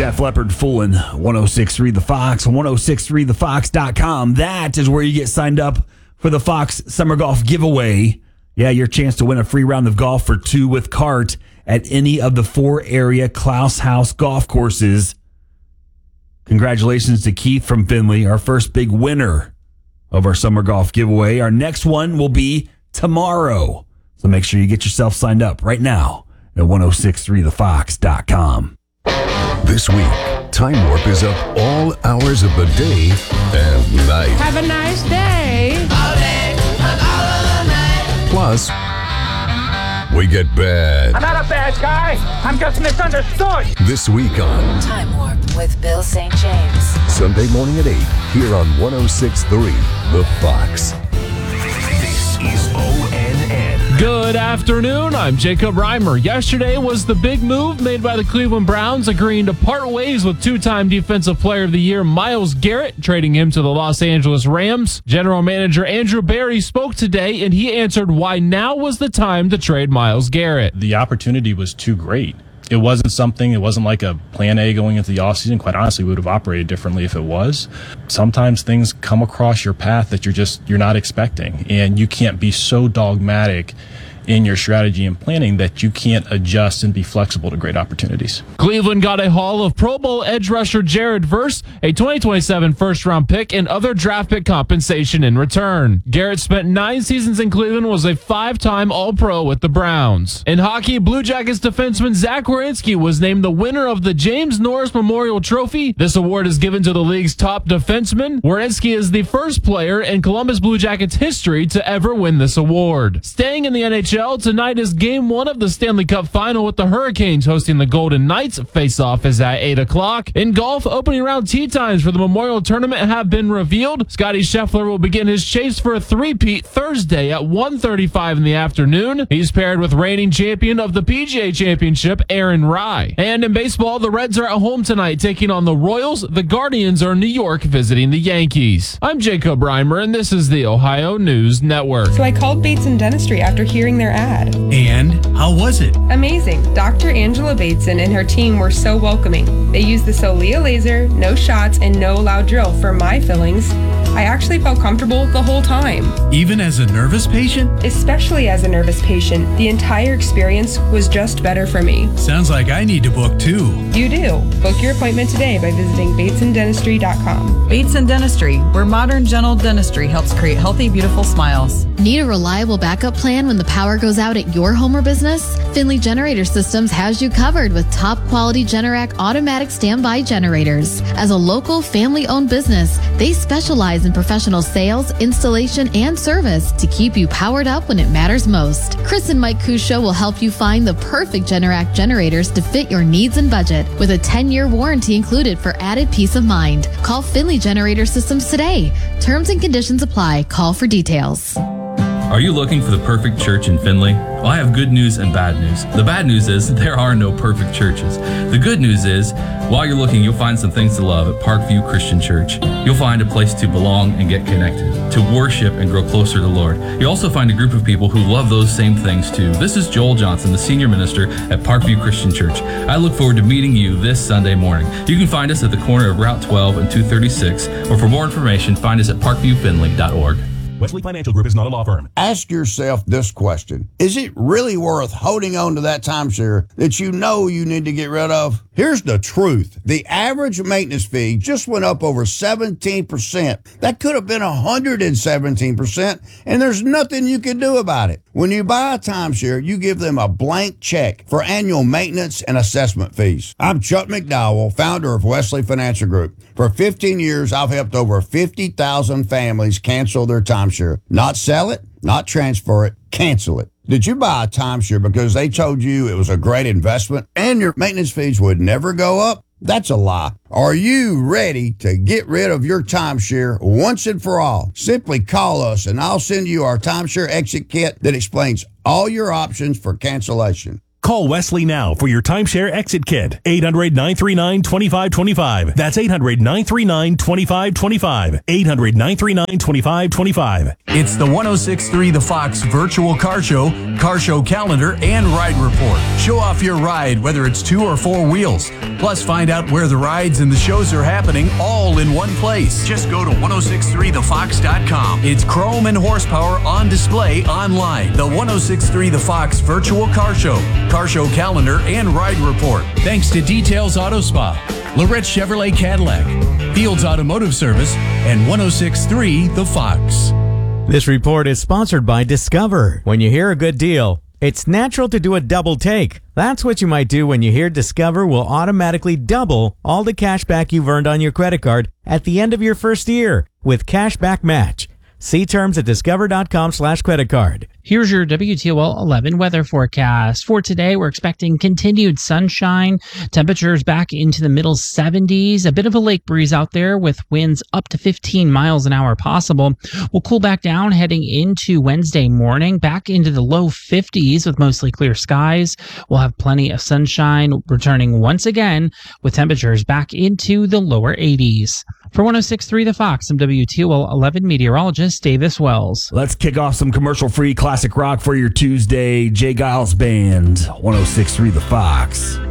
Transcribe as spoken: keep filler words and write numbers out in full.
Def Leppard fooling one oh six point three The Fox, ten sixty-three the fox dot com. That is where you get signed up for the Fox Summer Golf Giveaway. Yeah, your chance to win a free round of golf for two with cart at any of the four area Klaus House golf courses. Congratulations to Keith from Findlay, our first big winner of our Summer Golf Giveaway. Our next one will be tomorrow. So make sure you get yourself signed up right now at ten sixty-three the fox dot com. This week, Time Warp is up all hours of the day and night. Have a nice day. All day and all of the night. Plus, we get bad. I'm not a bad guy. I'm just misunderstood. This week on Time Warp with Bill Saint James. Sunday morning at eight, here on ten sixty-three The Fox. This is O N N. Good afternoon. I'm Jacob Reimer. Yesterday was the big move made by the Cleveland Browns, agreeing to part ways with two-time Defensive Player of the Year Myles Garrett, trading him to the Los Angeles Rams. General Manager Andrew Berry spoke today, and he answered why now was the time to trade Myles Garrett. The opportunity was too great. It wasn't something, it wasn't like a plan A going into the offseason. Quite honestly, we would have operated differently if it was. Sometimes things come across your path that you're just, you're not expecting. And you can't be so dogmatic in your strategy and planning that you can't adjust and be flexible to great opportunities. Cleveland got a haul of Pro Bowl edge rusher Jared Verse, a twenty twenty-seven first-round pick, and other draft pick compensation in return. Garrett spent nine seasons in Cleveland, was a five-time All-Pro with the Browns. In hockey, Blue Jackets defenseman Zach Werenski was named the winner of the James Norris Memorial Trophy. This award is given to the league's top defenseman. Werenski is the first player in Columbus Blue Jackets history to ever win this award. Staying in the N H L, tonight is game one of the Stanley Cup Final with the Hurricanes hosting the Golden Knights. Face-off is at eight o'clock. In golf, opening round tee times for the Memorial Tournament have been revealed. Scotty Scheffler will begin his chase for a three-peat Thursday at one thirty-five in the afternoon. He's paired with reigning champion of the P G A Championship, Aaron Rai. And in baseball, the Reds are at home tonight taking on the Royals. The Guardians are in New York visiting the Yankees. I'm Jacob Reimer, and this is the Ohio News Network. So I called Bates and Dentistry after hearing their ad. And how was it? Amazing. Doctor Angela Bateson and her team were so welcoming. They used the Solia laser, no shots, and no loud drill for my fillings. I actually felt comfortable the whole time. Even as a nervous patient? Especially as a nervous patient, the entire experience was just better for me. Sounds like I need to book too. You do. Book your appointment today by visiting bates and dentistry dot com. Bates and Dentistry, where modern dental dentistry helps create healthy, beautiful smiles. Need a reliable backup plan when the power goes out at your home or business? Findlay Generator Systems has you covered with top quality Generac automatic standby generators. As a local family-owned business, they specialize in professional sales, installation, and service to keep you powered up when it matters most. Chris and Mike Cusho will help you find the perfect Generac generators to fit your needs and budget, with a ten-year warranty included for added peace of mind. Call Findlay Generator Systems today. Terms and conditions apply. Call for details. Are you looking for the perfect church in Findlay? Well, I have good news and bad news. The bad news is there are no perfect churches. The good news is, while you're looking, you'll find some things to love at Parkview Christian Church. You'll find a place to belong and get connected, to worship and grow closer to the Lord. You'll also find a group of people who love those same things too. This is Joel Johnson, the senior minister at Parkview Christian Church. I look forward to meeting you this Sunday morning. You can find us at the corner of Route twelve and two thirty-six, or for more information, find us at parkview finley dot org. Wesley Financial Group is not a law firm. Ask yourself this question. Is it really worth holding on to that timeshare that you know you need to get rid of? Here's the truth. The average maintenance fee just went up over seventeen percent. That could have been one hundred seventeen percent, and there's nothing you can do about it. When you buy a timeshare, you give them a blank check for annual maintenance and assessment fees. I'm Chuck McDowell, founder of Wesley Financial Group. For fifteen years, I've helped over fifty thousand families cancel their timeshare. Not sell it, not transfer it, cancel it. Did you buy a timeshare because they told you it was a great investment and your maintenance fees would never go up? That's a lie. Are you ready to get rid of your timeshare once and for all? Simply call us and I'll send you our timeshare exit kit that explains all your options for cancellation. Call Call Wesley now for your timeshare exit kit. eight hundred, nine three nine, two five two five. That's eight hundred, nine three nine, two five two five. eight hundred, nine three nine, two five two five. It's the one oh six point three The Fox Virtual Car Show, Car Show Calendar, and Ride Report. Show off your ride, whether it's two or four wheels. Plus, find out where the rides and the shows are happening all in one place. Just go to ten sixty-three the fox dot com. It's chrome and horsepower on display online. The ten sixty-three The Fox Virtual Car Show, Car Show Calendar, and Ride Report. Thanks to Details Auto Spa, Lorette Chevrolet Cadillac, Fields Automotive Service, and ten sixty-three The Fox. This report is sponsored by Discover. When you hear a good deal, it's natural to do a double take. That's what you might do when you hear Discover will automatically double all the cash back you've earned on your credit card at the end of your first year with Cashback Match. See terms at discover.com slash credit card. Here's your W T O L eleven weather forecast. For today, we're expecting continued sunshine, temperatures back into the middle seventies, a bit of a lake breeze out there with winds up to fifteen miles an hour possible. We'll cool back down heading into Wednesday morning, back into the low fifties with mostly clear skies. We'll have plenty of sunshine returning once again with temperatures back into the lower eighties. For ten sixty-three The Fox, I'm W T O L eleven meteorologist Davis Wells. Let's kick off some commercial-free classic rock for your Tuesday. Jay Giles Band, ten sixty-three The Fox.